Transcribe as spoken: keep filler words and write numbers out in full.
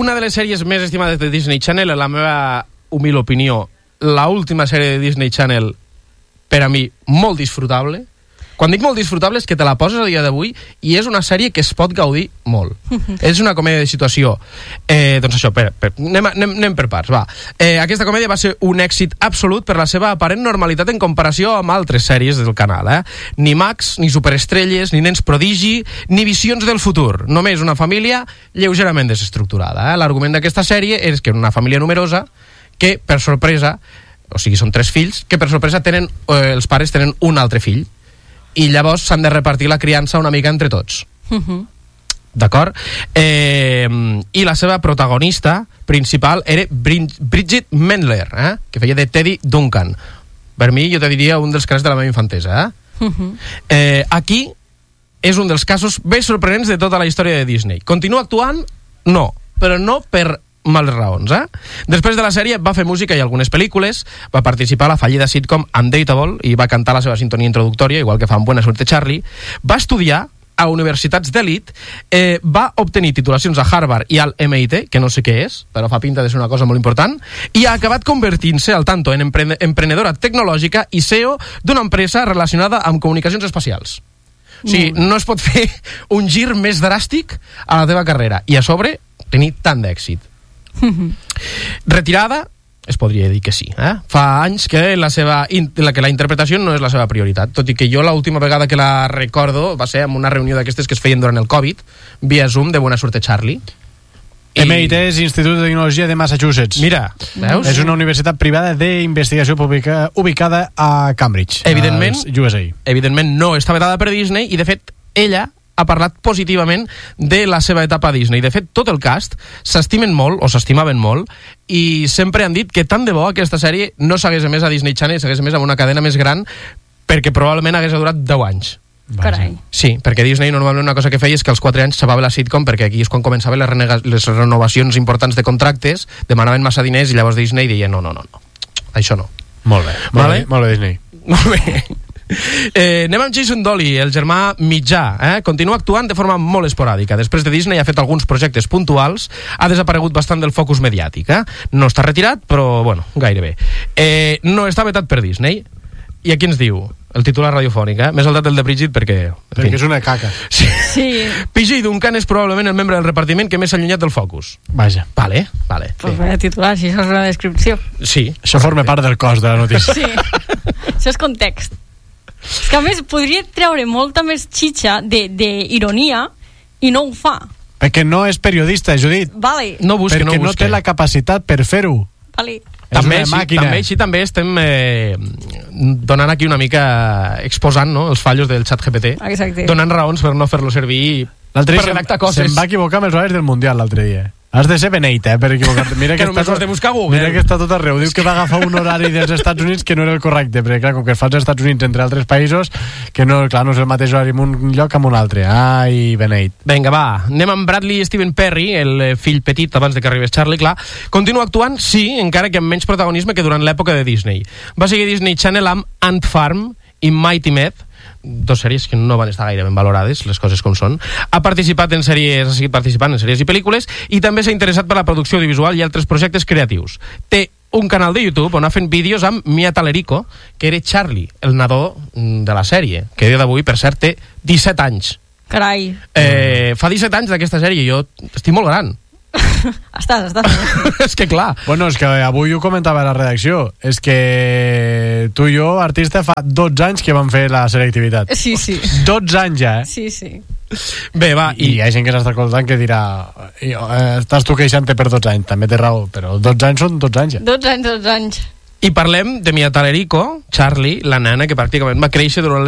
una de les sèries més estimades de Disney Channel, en la meva humil opinió, la última sèrie de Disney Channel, per a mi, molt disfrutable. Quan dic molt disfrutable és que te la poses a dia d'avui i és una sèrie que es pot gaudir molt. És una comèdia de situació. Eh, doncs això, per, per, anem, anem, anem per parts, va. Eh, aquesta comèdia va ser un èxit absolut per la seva aparent normalitat en comparació amb altres sèries del canal. Eh? Ni Max, ni Superestrelles, ni Nens Prodigi, ni Visions del futur. Només una família lleugerament desestructurada. Eh? L'argument d'aquesta sèrie és que una família numerosa que, per sorpresa, o sigui, són tres fills, que per sorpresa tenen, eh, els pares tenen un altre fill. I llavors s'han de repartir la criança una mica entre tots. Uh-huh. D'acord? Eh, I la seva protagonista principal era Bridget Mendler, eh? Que feia de Teddy Duncan. Per mi, jo te diria un dels casos de la meva infantesa. Eh? Uh-huh. Eh, aquí és un dels casos més sorprenents de tota la història de Disney. Continua actuant? No. Però no per males raons, eh? Després de la sèrie va fer música i algunes pel·lícules, va participar a la fallida sitcom Undateable i va cantar la seva sintonia introductòria, igual que fa en Buena Suerte Charlie. Va estudiar a universitats d'elit, eh, va obtenir titulacions a Harvard i al M I T, que no sé què és, però fa pinta de ser una cosa molt important, i ha acabat convertint-se al tanto en empre emprenedora tecnològica i C E O d'una empresa relacionada amb comunicacions espacials. O sigui, no es pot fer un gir més dràstic a la teva carrera i a sobre tenir tant d'èxit. Retirada, es podria dir que sí, eh? Fa anys que la seva la, que la interpretació no és la seva prioritat, tot i que jo l'última vegada que la recordo va ser en una reunió d'aquestes que es feien durant el Covid via Zoom de Buena Suerte Charlie. I... M I T és Institut de Tecnologia de Massachusetts. Mira, veus? És una universitat privada d'investigació pública ubicada a Cambridge, evidentment, U S A. Evidentment no està vetada per Disney i de fet ella ha parlat positivament de la seva etapa a Disney. De fet, tot el cast s'estimen molt, o s'estimaven molt, i sempre han dit que tant de bo aquesta sèrie no s'hagués emès a Disney Channel, s'hagués emès amb una cadena més gran, perquè probablement hagués durat deu anys. Carai. Sí, perquè Disney normalment una cosa que feia és que als quatre anys s'acabava la sitcom, perquè aquí és quan començaven les, les renovacions importants de contractes, demanaven massa diners i llavors Disney deia no, no, no, no. Això no. Molt bé, molt vale? bé, molt bé Disney. Molt bé. Eh, anem amb Jason Dolley, el germà mitjà, eh? Continua actuant de forma molt esporàdica. Després de Disney ha fet alguns projectes puntuals, ha desaparegut bastant del focus mediàtic, eh? No està retirat, però bueno, gairebé. Eh, no està vetat per Disney. I aquí ens diu el titular radiofònic, eh? M'he saltat el de Bridget perquè... Perquè és una caca. Sí. Sí. P J Duncan és probablement el membre del repartiment que més s'ha allunyat del focus. Vaja. Vale, vale. Pues vaya titular, si això és una descripció. Sí. Això forma part del cos de la notícia. Sí. Això és context. És que a més podria treure molta més xitxa d'ironia i no ho fa. Perquè no és periodista, Judit. Vale. No busca, perquè no, no té la capacitat per fer-ho. Vale. També així, també així també estem eh, donant aquí una mica exposant, no?, els fallos del xat G P T. Exacte. Donant raons per no fer-lo servir per redactar coses. Se'm va equivocar amb els horaris del Mundial l'altre dia. Has de ser beneit, eh, per equivocar-te. Mira que, que està tot, de buscar Google. Mira que està tot arreu. Diu que va agafar un horari dels Estats Units que no era el correcte, perquè clar, com que es fa als Estats Units entre altres països, que no, clar, no és el mateix horari en un lloc amb un altre. Ai, beneit. Vinga, va, anem amb Bradley Stephen Perry, el fill petit abans de que arribés Charlie, clar. Continua actuant, sí, encara que amb menys protagonisme que durant l'època de Disney. Va seguir Disney Channel amb Ant Farm i Mighty Med, dos sèries que no van estar gaire ben valorades, les coses com són. Ha participat en sèries, ha seguit participant en sèries i pel·lícules i també s'ha interessat per la producció audiovisual i altres projectes creatius. Té un canal de YouTube on ha fet vídeos amb Mia Talerico, que era Charlie, el nadó de la sèrie, que a dia d'avui, per cert, té disset anys. Carai. Eh, fa disset anys d'aquesta sèrie, jo estic molt gran. Estàs, estàs. És que clar. Bueno, és que avui ho comentava a la redacció. És que tu i jo, artista, fa dotze anys que vam fer la selectivitat. Sí, sí. dotze anys ja, eh? Sí, sí. Bé, va. I, I hi ha gent que s'està escoltant que dirà eh, estàs tu queixant-te per dotze anys, també té raó, però dotze anys són dotze anys ja. dotze anys, dotze anys. I parlem de Mia Talerico, Charlie, la nana que pràcticament va créixer durant